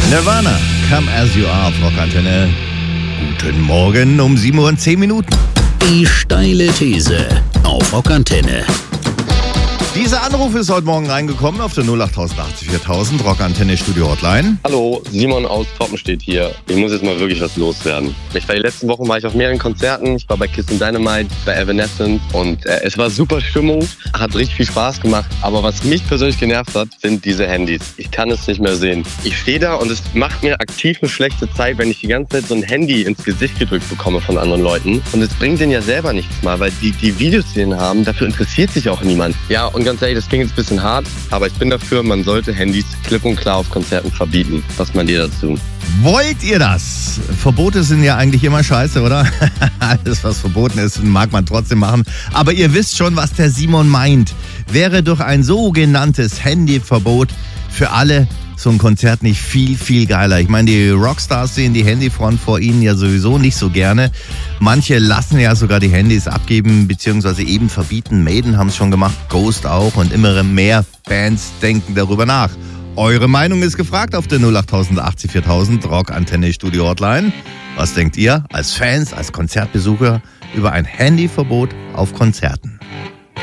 Nirvana, Come As You Are auf Rockantenne. Guten Morgen um 7:10 Uhr. Die steile These auf Rockantenne. Dieser Anruf ist heute Morgen reingekommen auf der 08080 4000 Rockantenne Studio Hotline. Hallo, Simon aus Toppenstedt hier. Ich muss jetzt mal wirklich was loswerden. Die letzten Wochen war ich auf mehreren Konzerten. Ich war bei Kiss and Dynamite, bei Evanescence und es war super Stimmung. Hat richtig viel Spaß gemacht. Aber was mich persönlich genervt hat, sind diese Handys. Ich kann es nicht mehr sehen. Ich stehe da und es macht mir aktiv eine schlechte Zeit, wenn ich die ganze Zeit so ein Handy ins Gesicht gedrückt bekomme von anderen Leuten. Und es bringt denen ja selber nichts mal, weil die Videos, die denen haben, dafür interessiert sich auch niemand. Ja, und ganz ehrlich, das klingt jetzt ein bisschen hart, aber ich bin dafür, man sollte Handys klipp und klar auf Konzerten verbieten. Was meint ihr dazu? Wollt ihr das? Verbote sind ja eigentlich immer scheiße, oder? Alles, was verboten ist, mag man trotzdem machen. Aber ihr wisst schon, was der Simon meint. Wäre durch ein sogenanntes Handyverbot für alle so ein Konzert nicht viel, viel geiler. Ich meine, die Rockstars sehen die Handyfront vor ihnen ja sowieso nicht so gerne. Manche lassen ja sogar die Handys abgeben bzw. eben verbieten. Maiden haben es schon gemacht, Ghost auch und immer mehr Bands denken darüber nach. Eure Meinung ist gefragt auf der 08080 4000 Rockantenne Studio Hotline. Was denkt ihr als Fans, als Konzertbesucher über ein Handyverbot auf Konzerten?